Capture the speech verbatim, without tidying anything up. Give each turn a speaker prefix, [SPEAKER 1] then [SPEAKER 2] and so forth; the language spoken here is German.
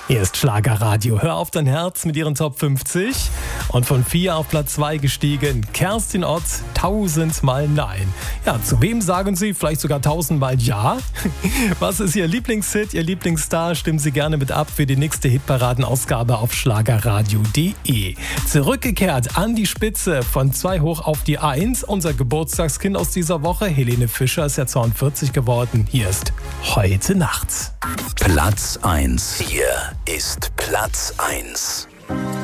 [SPEAKER 1] Hier ist Schlagerradio. Hör auf dein Herz mit ihren Top fünfzig. Und von vier auf Platz zwei gestiegen. Kerstin Ott, tausendmal Nein. Ja, zu wem sagen Sie vielleicht sogar tausendmal Ja? Was ist Ihr Lieblingshit, Ihr Lieblingsstar? Stimmen Sie gerne mit ab für die nächste Hitparaden-Ausgabe auf schlagerradio punkt de. Zurückgekehrt an die Spitze von zwei hoch auf die eins. Unser Geburtstagskind aus dieser Woche, Helene Fischer, ist ja zweiundvierzig geworden. Hier ist Heute Nacht.
[SPEAKER 2] Platz eins. Hier ist Platz eins.